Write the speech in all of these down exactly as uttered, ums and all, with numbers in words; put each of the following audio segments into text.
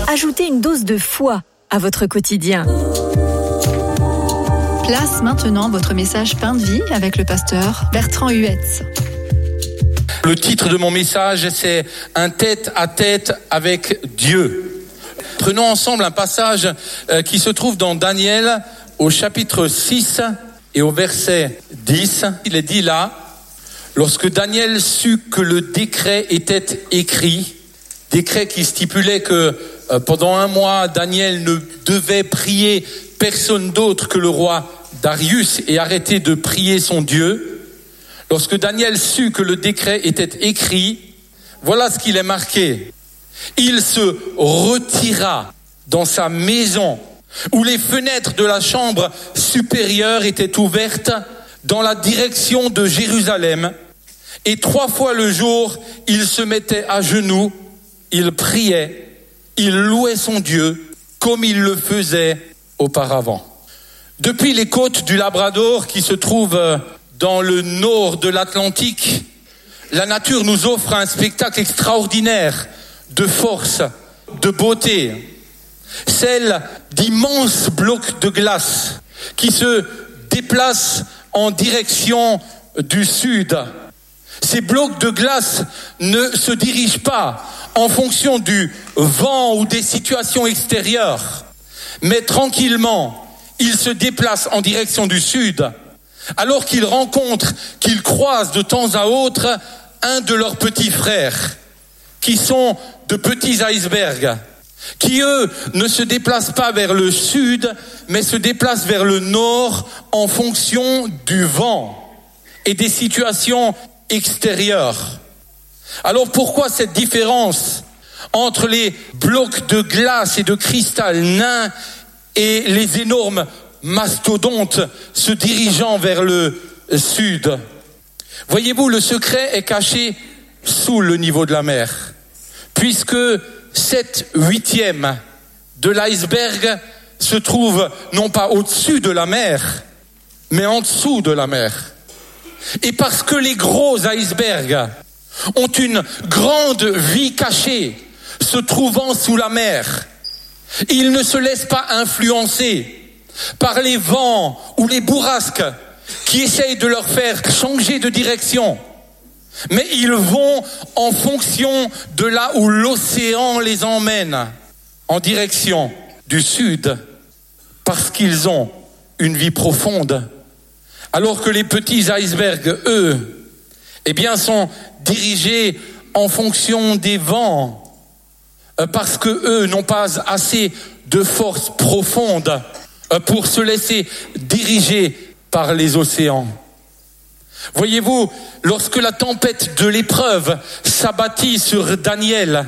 Ajoutez une dose de foi à votre quotidien. Place maintenant votre message Pain de vie avec le pasteur Bertrand Huetz. Le titre de mon message, c'est « Un tête-à-tête avec Dieu ». Prenons ensemble un passage qui se trouve dans Daniel au chapitre six et au verset dix. Il est dit là, « Lorsque Daniel sut que le décret était écrit », décret qui stipulait que euh, pendant un mois, Daniel ne devait prier personne d'autre que le roi Darius et arrêter de prier son Dieu. Lorsque Daniel sut que le décret était écrit, voilà ce qu'il est marqué. Il se retira dans sa maison où les fenêtres de la chambre supérieure étaient ouvertes dans la direction de Jérusalem. Et trois fois le jour, il se mettait à genoux. Il priait, il louait son Dieu comme il le faisait auparavant. Depuis les côtes du Labrador qui se trouvent dans le nord de l'Atlantique, la nature nous offre un spectacle extraordinaire de force, de beauté. Celle d'immenses blocs de glace qui se déplacent en direction du sud. Ces blocs de glace ne se dirigent pas en fonction du vent ou des situations extérieures, mais tranquillement, ils se déplacent en direction du sud, alors qu'ils rencontrent, qu'ils croisent de temps à autre un de leurs petits frères, qui sont de petits icebergs, qui eux ne se déplacent pas vers le sud, mais se déplacent vers le nord en fonction du vent et des situations extérieures. Alors pourquoi cette différence entre les blocs de glace et de cristal nains et les énormes mastodontes se dirigeant vers le sud? Voyez-vous, le secret est caché sous le niveau de la mer, puisque sept huitièmes de l'iceberg se trouve non pas au-dessus de la mer, mais en dessous de la mer. Et parce que les gros icebergs ont une grande vie cachée, se trouvant sous la mer, ils ne se laissent pas influencer par les vents ou les bourrasques qui essayent de leur faire changer de direction, mais ils vont en fonction de là où l'océan les emmène, en direction du sud, parce qu'ils ont une vie profonde. Alors que les petits icebergs, eux, eh bien, sont dirigés en fonction des vents, parce que eux n'ont pas assez de force profonde pour se laisser diriger par les océans. Voyez-vous, lorsque la tempête de l'épreuve s'abattit sur Daniel,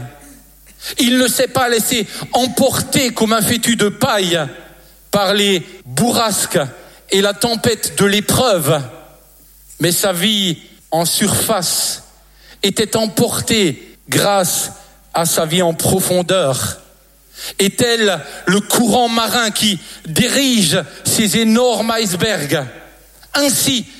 il ne s'est pas laissé emporter comme un fétu de paille par les bourrasques et la tempête de l'épreuve, mais sa vie en surface était emportée grâce à sa vie en profondeur. Et tel le courant marin qui dirige ces énormes icebergs, ainsi